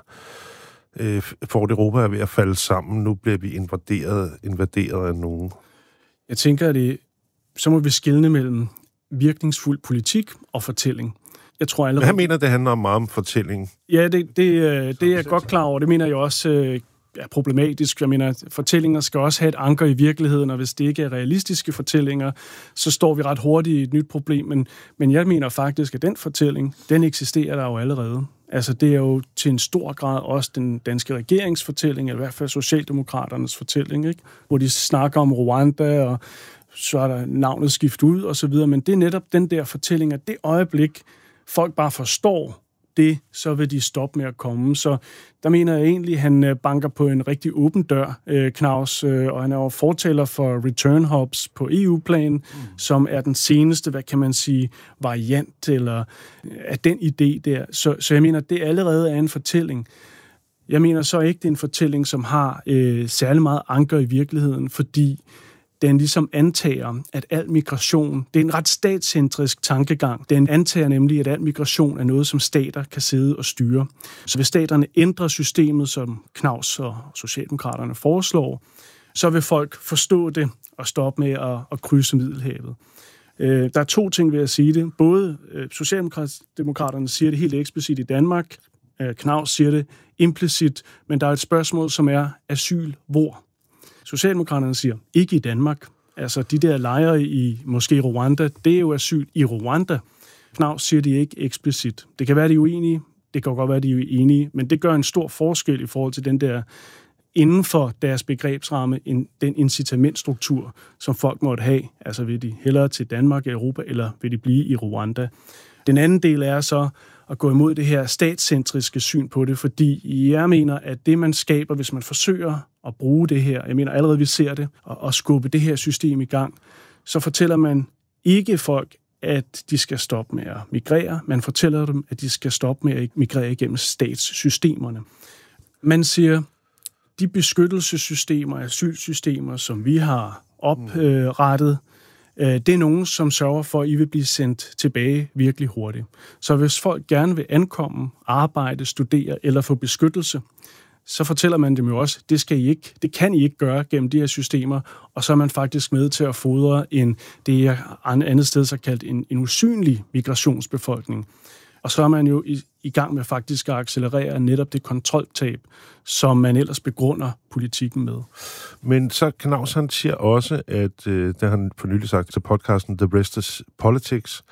øh, for Europa er ved at falde sammen, nu bliver vi invaderet, invaderet af nogen. Jeg tænker, at det, så må vi skelne mellem virkningsfuld politik og fortælling. Jeg tror allerede... Men han mener, det handler meget om fortælling. Ja, det, det, det er jeg godt klar over. Det mener jeg også øh, er problematisk. Jeg mener, at fortællinger skal også have et anker i virkeligheden, og hvis det ikke er realistiske fortællinger, så står vi ret hurtigt i et nyt problem. Men, men jeg mener faktisk, at den fortælling, den eksisterer der jo allerede. Altså, det er jo til en stor grad også den danske regeringsfortælling, eller i hvert fald Socialdemokraternes fortælling, ikke? Hvor de snakker om Rwanda, og så er der navnet skiftet ud, og så videre. Men det er netop den der fortælling, at det øjeblik, folk bare forstår det, så vil de stoppe med at komme. Så der mener jeg egentlig, at han banker på en rigtig åben dør, Knaus, og han er jo fortaler for return hubs på E U-plan, mm. som er den seneste, hvad kan man sige, variant eller af den idé der. Så, så jeg mener, at det allerede er en fortælling. Jeg mener så ikke, det er en fortælling, som har øh, særlig meget anker i virkeligheden, fordi den ligesom antager, at al migration, det er en ret statscentrisk tankegang. Den antager nemlig, at al migration er noget, som stater kan sidde og styre. Så hvis staterne ændrer systemet, som Knaus og Socialdemokraterne foreslår, så vil folk forstå det og stoppe med at, at krydse Middelhavet. Øh, der er to ting ved at sige det. Både øh, Socialdemokraterne siger det helt eksplicit i Danmark, øh, Knaus siger det implicit, men der er et spørgsmål, som er asyl hvor? Socialdemokraterne siger, ikke i Danmark. Altså, de der lejre i måske Rwanda, det er jo asyl i Rwanda. Knaus siger de ikke eksplicit. Det kan være, de er uenige. Det kan godt være, de er enige. Men det gør en stor forskel i forhold til den der, inden for deres begrebsramme, den incitamentstruktur, som folk måtte have. Altså, vil de hellere til Danmark eller Europa, eller vil de blive i Rwanda? Den anden del er så at gå imod det her statscentriske syn på det, fordi jeg mener, at det, man skaber, hvis man forsøger at bruge det her, jeg mener allerede, vi ser det, og, og skubbe det her system i gang, så fortæller man ikke folk, at de skal stoppe med at migrere. Man fortæller dem, at de skal stoppe med at migrere igennem statssystemerne. Man siger, de beskyttelsessystemer, asylsystemer, som vi har oprettet, det er nogen, som sørger for, at I vil blive sendt tilbage virkelig hurtigt. Så hvis folk gerne vil ankomme, arbejde, studere eller få beskyttelse, så fortæller man dem jo også, det skal I ikke, det kan I ikke gøre gennem de her systemer, og så er man faktisk med til at fodre en, det jeg andet sted så kaldt en, en usynlig migrationsbefolkning. Og så er man jo i, i gang med faktisk at accelerere netop det kontroltab, som man ellers begrunder politikken med. Men så Knaus, han siger også, at øh, det har han for nylig sagt til podcasten The Rest is Politics,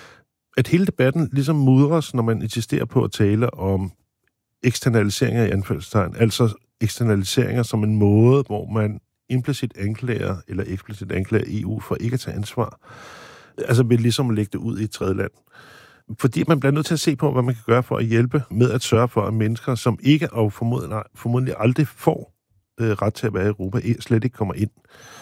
at hele debatten ligesom mudres, når man insisterer på at tale om eksternaliseringer i anførselstegn, altså eksternaliseringer som en måde, hvor man implicit anklager eller eksplicit anklager E U for ikke at tage ansvar. Altså ved ligesom at lægge det ud i et tredje land. Fordi man bliver nødt til at se på, hvad man kan gøre for at hjælpe med at sørge for, at mennesker, som ikke og formodentlig, formodentlig aldrig får øh, ret til at være i Europa, slet ikke kommer ind.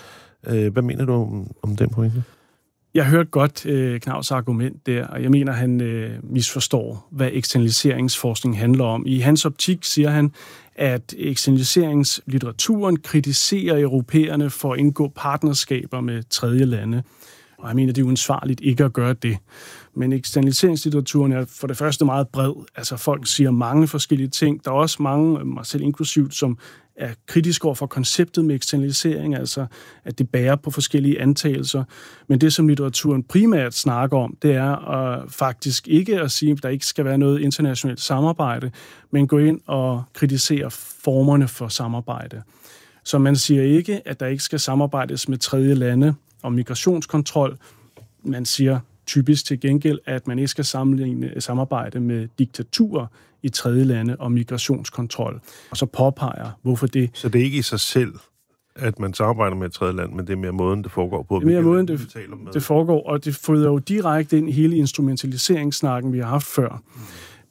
Øh, hvad mener du om, om den pointe? Jeg hørte godt øh, Knaus' argument der, og jeg mener, han øh, misforstår, hvad eksternaliseringsforskning handler om. I hans optik siger han, at eksternaliseringslitteraturen kritiserer europæerne for at indgå partnerskaber med tredje lande. Og jeg mener, det er uansvarligt ikke at gøre det. Men eksternaliseringslitteraturen er for det første meget bred. Altså folk siger mange forskellige ting. Der er også mange, mig selv inklusivt, som er kritiske over for konceptet med eksternalisering, altså at det bærer på forskellige antagelser. Men det, som litteraturen primært snakker om, det er uh, faktisk ikke at sige, at der ikke skal være noget internationalt samarbejde, men gå ind og kritisere formerne for samarbejde. Så man siger ikke, at der ikke skal samarbejdes med tredje lande om migrationskontrol. Man siger typisk til gengæld, at man ikke skal sammenligne samarbejde med diktaturer i tredje lande og migrationskontrol. Og så påpeger, hvorfor det... Så det er ikke i sig selv, at man samarbejder med et tredje land, men det er mere måden, det foregår på? Det er mere måden, det, det foregår, og det føder jo direkte ind i hele instrumentaliseringssnakken, vi har haft før. Mm.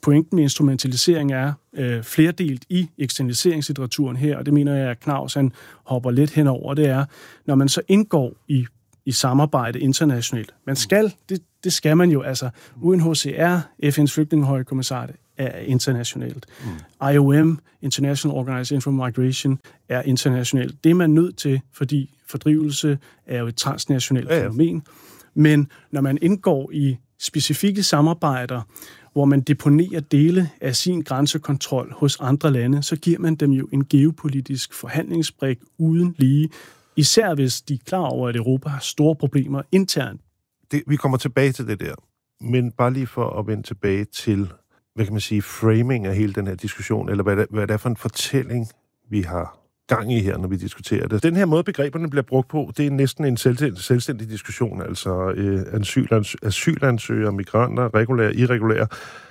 pointen med instrumentalisering er øh, flerdelt i eksternaliseringslitteraturen her, og det mener jeg, at Knaus han hopper lidt henover, det er, når man så indgår i, i samarbejde internationalt. Man skal, det, det skal man jo, altså U N H C R, F N's flygtningehøjkommissar, er internationalt. Mm. I O M, International Organization for Migration, er internationalt. Det er man nødt til, fordi fordrivelse er jo et transnationalt ja, ja. fænomen. Men når man indgår i specifikke samarbejder, hvor man deponerer dele af sin grænsekontrol hos andre lande, så giver man dem jo en geopolitisk forhandlingsbrik uden lige, især hvis de er klar over, at Europa har store problemer internt. Det, vi kommer tilbage til det der, men bare lige for at vende tilbage til, hvad kan man sige, framing af hele den her diskussion, eller hvad det, hvad det er for en fortælling, vi har gang i her, når vi diskuterer det. Den her måde, begreberne bliver brugt på, det er næsten en selvstændig, selvstændig diskussion, altså øh, asylans, asylansøgere, migranter, regulære, irregulære.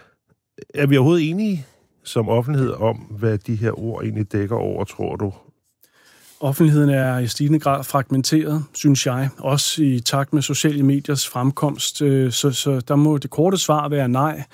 Er vi overhovedet enige som offentlighed om, hvad de her ord egentlig dækker over, tror du? Offentligheden er i stigende grad fragmenteret, synes jeg, også i takt med sociale mediers fremkomst, så, så der må det korte svar være nej.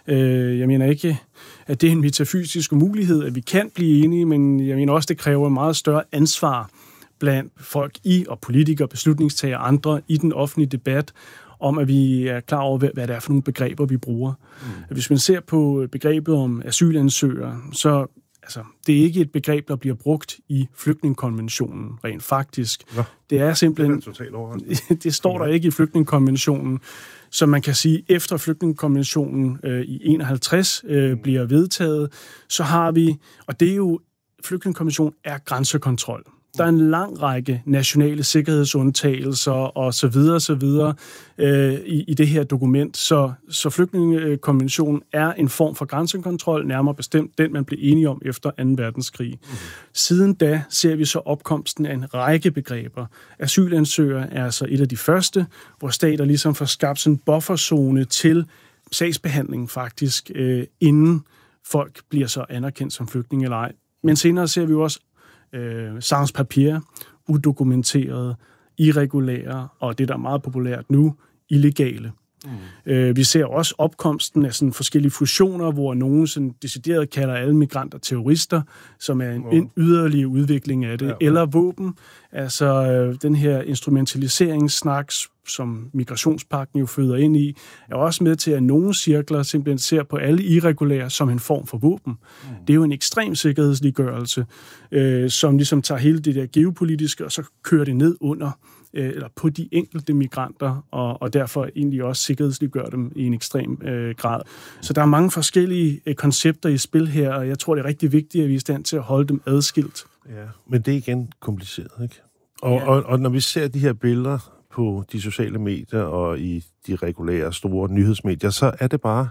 Jeg mener ikke, at det er en metafysisk mulighed, at vi kan blive enige, men jeg mener også, det kræver meget større ansvar blandt folk i og politikere, beslutningstagere og andre i den offentlige debat, om at vi er klar over, hvad det er for nogle begreber, vi bruger. Mm. Hvis man ser på begrebet om asylansøgere, så altså, det er ikke et begreb, der bliver brugt i flygtningekonventionen, rent faktisk. Nå, det er simpelthen... Det, det står der ikke i flygtningekonventionen. Så man kan sige, efter flygtningekonventionen øh, i enoghalvtreds øh, bliver vedtaget, så har vi, og det er jo, flygtningekonventionen er grænsekontrol. Der er en lang række nationale sikkerhedsundtagelser og så videre, så videre øh, i, i det her dokument. Så, så flygtningekonventionen er en form for grænsekontrol, nærmere bestemt den, man blev enige om efter anden verdenskrig. Mm-hmm. Siden da ser vi så opkomsten af en række begreber. Asylansøgere er altså et af de første, hvor stater ligesom får skabt sådan en bufferzone til sagsbehandling faktisk, øh, inden folk bliver så anerkendt som flygtninge eller ej. Men senere ser vi jo også Øh, sans papier, udokumenterede, irregulære, og det, der er meget populært nu, illegale. Mm. Øh, vi ser også opkomsten af sådan forskellige fusioner, hvor nogen sådan decideret kalder alle migranter terrorister, som er en, oh. en yderligere udvikling af det, ja, okay. eller våben. Altså øh, den her instrumentaliseringssnak, som migrationspagten jo føder ind i, er også med til, at nogle cirkler simpelthen ser på alle irregulære som en form for våben. Mm. Det er jo en ekstrem sikkerhedsliggørelse, øh, som ligesom tager hele det der geopolitiske, og så kører det ned under eller på de enkelte migranter, og, og derfor egentlig også sikkerhedsliggør dem i en ekstrem øh, grad. Så der er mange forskellige øh, koncepter i spil her, og jeg tror, det er rigtig vigtigt, at vi er i stand til at holde dem adskilt. Ja, men det er igen kompliceret, ikke? Og, ja. og, og når vi ser de her billeder på de sociale medier og i de regulære store nyhedsmedier, så er det bare,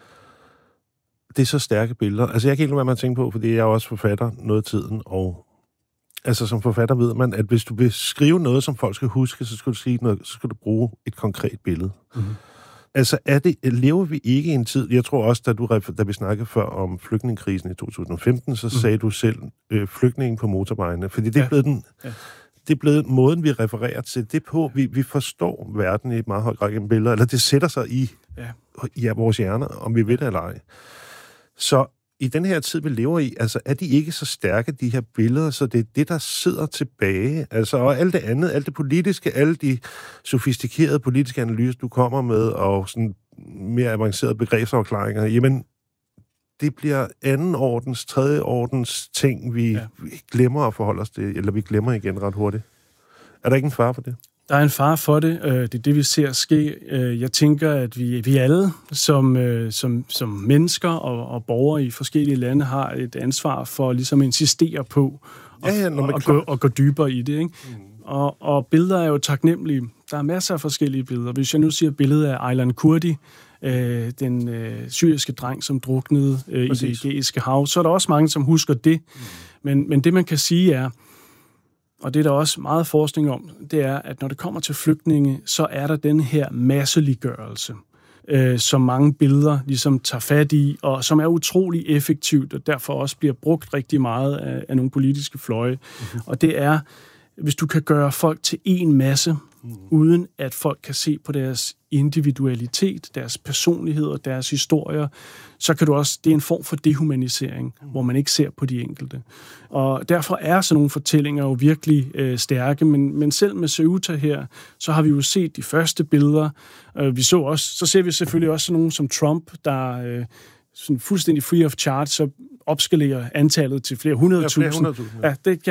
det er så stærke billeder. Altså jeg kan ikke lade være med at tænke på, fordi jeg er også forfatter noget af tiden, og altså som forfatter ved man, at hvis du vil skrive noget, som folk skal huske, så skal du sige noget, så skal du bruge et konkret billede. Mm-hmm. Altså er det, lever vi ikke i en tid, jeg tror også, da, du, da vi snakkede før om flygtningekrisen i to tusind og femten, så mm-hmm. sagde du selv øh, flygtningen på motorvejene, fordi det er, ja. blevet den, ja. det er blevet måden, vi refererer til det på. Vi, vi forstår verden i et meget højt grad gennem billeder, eller det sætter sig i ja. Ja, vores hjerner, om vi ved det eller ej. Så i den her tid, vi lever i, altså er de ikke så stærke, de her billeder, så det er det, der sidder tilbage. Altså, og alt det andet, alt det politiske, alle de sofistikerede politiske analyser, du kommer med, og sådan mere avancerede begrebsafklaringer, jamen, det bliver anden ordens, tredje ordens ting, vi, ja. vi glemmer at forholde os til, eller vi glemmer igen ret hurtigt. Er der ikke en fare for det? Der er en fare for det. Det er det, vi ser ske. Jeg tænker, at vi, vi alle som, som, som mennesker og, og borgere i forskellige lande har et ansvar for ligesom at insistere på at, ja, ja, at, gå, at gå dybere i det. Ikke? Mm. Og, og billeder er jo taknemmelige. Der er masser af forskellige billeder. Hvis jeg nu siger billedet af Aylan Kurdi, øh, den øh, syriske dreng, som druknede øh, i det Ægæiske hav, så er der også mange, som husker det. Mm. Men, men det, man kan sige er, og det er der også meget forskning om, det er, at når det kommer til flygtninge, så er der den her masseliggørelse, øh, som mange billeder ligesom tager fat i, og som er utrolig effektivt, og derfor også bliver brugt rigtig meget af, af nogle politiske fløje. Mm-hmm. Og det er, hvis du kan gøre folk til en masse, mm. uden at folk kan se på deres individualitet, deres personligheder, deres historier, så kan du også, det er en form for dehumanisering, mm. hvor man ikke ser på de enkelte. Og derfor er sådan nogle fortællinger jo virkelig øh, stærke, men, men selv med Ceuta her, så har vi jo set de første billeder. Øh, vi så også, så ser vi selvfølgelig også sådan nogen som Trump, der øh, sådan fuldstændig free of charge, så opskalerer antallet til flere hundrede tusind. Ja, flere hundrede tusind. Ja. Ja, det